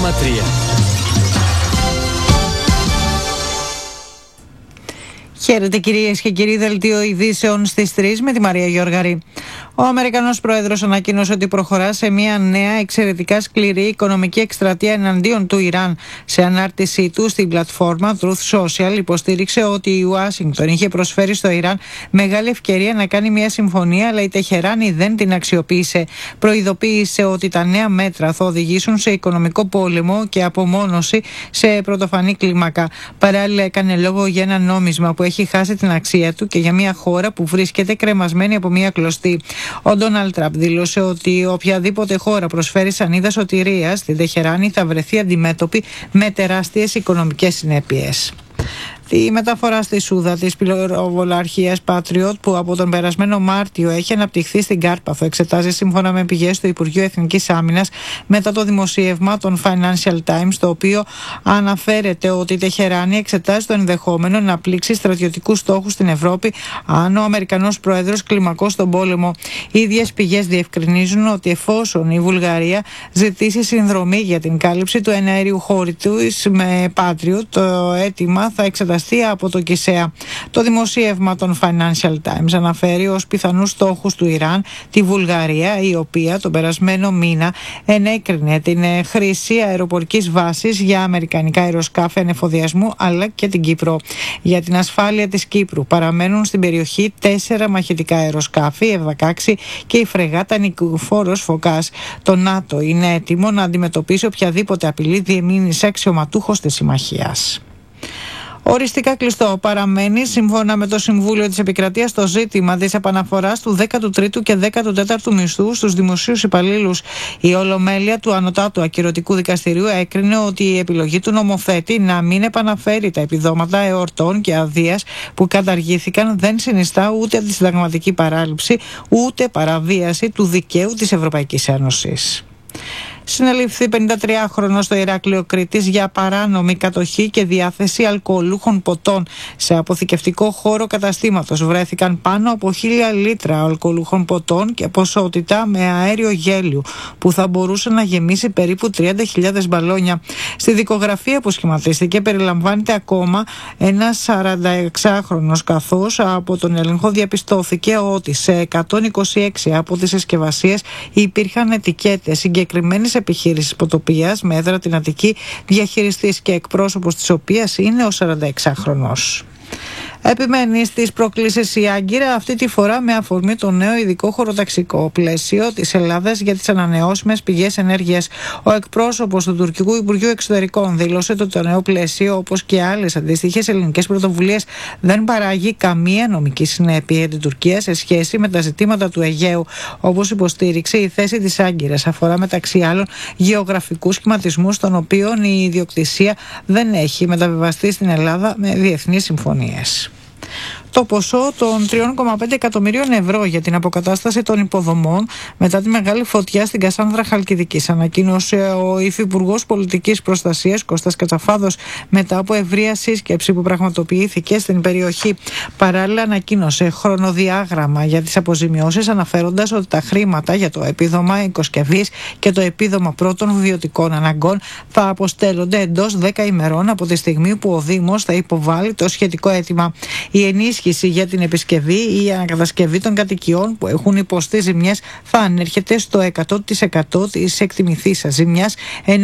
Χαίρετε κυρίες και κύριοι, δελτίο ειδήσεων στις 3 με τη Μαρία Γιώργαρη. Ο Αμερικανός Πρόεδρος ανακοίνωσε ότι προχωρά σε μια νέα εξαιρετικά σκληρή οικονομική εκστρατεία εναντίον του Ιράν. Σε ανάρτησή του στην πλατφόρμα Truth Social υποστήριξε ότι η Ουάσιγκτον είχε προσφέρει στο Ιράν μεγάλη ευκαιρία να κάνει μια συμφωνία, αλλά η Τεχεράνη δεν την αξιοποίησε. Προειδοποίησε ότι τα νέα μέτρα θα οδηγήσουν σε οικονομικό πόλεμο και απομόνωση σε πρωτοφανή κλίμακα. Παράλληλα έκανε λόγο για ένα νόμισμα που έχει χάσει την αξία του και για μια χώρα που βρίσκεται κρεμασμένη από μια κλωστή. Ο Ντόναλντ Τραμπ δήλωσε ότι οποιαδήποτε χώρα προσφέρει σανίδα σωτηρίας στην Τεχεράνη θα βρεθεί αντιμέτωπη με τεράστιες οικονομικές συνέπειες. Η μεταφορά στη Σούδα της πυροβολαρχίας Patriot, που από τον περασμένο Μάρτιο έχει αναπτυχθεί στην Κάρπαθο, εξετάζει σύμφωνα με πηγές του Υπουργείου Εθνικής Άμυνας μετά το δημοσίευμα των Financial Times, το οποίο αναφέρεται ότι η Τεχεράνη εξετάζει το ενδεχόμενο να πλήξει στρατιωτικούς στόχους στην Ευρώπη αν ο Αμερικανός Πρόεδρος κλιμακώσει τον πόλεμο. Οι ίδιες πηγές διευκρινίζουν ότι εφόσον η Βουλγαρία ζητήσει συνδρομή για την κάλυψη του εναέριου χώρου της με Patriot, το αίτημα θα εξεταστεί από το ΚΙΣΕΑ. Το δημοσίευμα των Financial Times αναφέρει ως πιθανούς στόχους του Ιράν τη Βουλγαρία, η οποία τον περασμένο μήνα ενέκρινε την χρήση αεροπορικής βάσης για αμερικανικά αεροσκάφη ανεφοδιασμού, αλλά και την Κύπρο. Για την ασφάλεια της Κύπρου παραμένουν στην περιοχή 4 μαχητικά αεροσκάφη F-16 και η φρεγάτα Νικηφόρος Φωκάς. Το ΝΑΤΟ είναι έτοιμο να αντιμετωπίσει οποιαδήποτε απειλή διεμείνει σε αξιωματούχος της συμμαχίας. Οριστικά κλειστό παραμένει, σύμφωνα με το Συμβούλιο της Επικρατείας, το ζήτημα της επαναφοράς του 13ου και 14ου μισθού στους δημοσίους υπαλλήλους. Η Ολομέλεια του Ανωτάτου Ακυρωτικού Δικαστηρίου έκρινε ότι η επιλογή του νομοθέτη να μην επαναφέρει τα επιδόματα εορτών και αδείας που καταργήθηκαν δεν συνιστά ούτε αντισυνταγματική παράληψη ούτε παραβίαση του δικαίου της Ευρωπαϊκής Ένωσης. Συνελήφθη 53χρονος στο Ηράκλειο Κρήτης για παράνομη κατοχή και διάθεση αλκοολούχων ποτών. Σε αποθηκευτικό χώρο καταστήματος βρέθηκαν πάνω από 1.000 λίτρα αλκοολούχων ποτών και ποσότητα με αέριο γέλιου που θα μπορούσε να γεμίσει περίπου 30.000 μπαλόνια. Στη δικογραφία που σχηματίστηκε περιλαμβάνεται ακόμα ένας 46χρονος, καθώς από τον έλεγχο διαπιστώθηκε ότι σε 126 από τις συσκευασίες υπήρχαν ετικέτες συγκεκριμένης επιχείρησης ποτοπίας με έδρα την Αττική, διαχειριστής και εκπρόσωπος της οποίας είναι ο 46χρονος. Επιμένει στις προκλήσεις η Άγκυρα, αυτή τη φορά με αφορμή το νέο ειδικό χωροταξικό πλαίσιο της Ελλάδας για τις ανανεώσιμες πηγές ενέργειας. Ο εκπρόσωπος του Τουρκικού Υπουργείου Εξωτερικών δήλωσε ότι το νέο πλαίσιο, όπως και άλλες αντίστοιχες ελληνικές πρωτοβουλίες, δεν παράγει καμία νομική συνέπεια για την Τουρκία σε σχέση με τα ζητήματα του Αιγαίου. Όπως υποστήριξε, η θέση της Άγκυρας αφορά μεταξύ άλλων γεωγραφικούς σχηματισμούς, των οποίων η ιδιοκτησία δεν έχει μεταβιβαστεί στην Ελλάδα με διεθνείς συμφωνίες. Το ποσό των 3,5 εκατομμυρίων ευρώ για την αποκατάσταση των υποδομών μετά τη μεγάλη φωτιά στην Κασάνδρα Χαλκιδικής ανακοίνωσε ο Υφυπουργός Πολιτικής Προστασίας Κώστας Κατσαφάδος μετά από ευρεία σύσκεψη που πραγματοποιήθηκε στην περιοχή. Παράλληλα ανακοίνωσε χρονοδιάγραμμα για τις αποζημιώσεις, αναφέροντας ότι τα χρήματα για το επίδομα οικοσκευής και το επίδομα πρώτων βιωτικών αναγκών θα αποστέλλονται εντός 10 ημερών από τη στιγμή που ο Δήμος θα υποβάλει το σχετικό αίτημα. Η ενίσχυση για την επισκευή ή ανακατασκευή των κατοικιών που έχουν υποστεί ζημιές θα ανέρχεται στο 100% της εκτιμηθήσας ζημιάς,